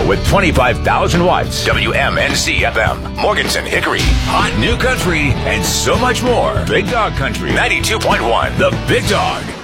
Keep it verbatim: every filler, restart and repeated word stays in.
radio with twenty-five thousand watts. W M N C F M, Morganton, Hickory. Hot new country and so much more. Big Dog Country ninety-two point one. The Big Dog.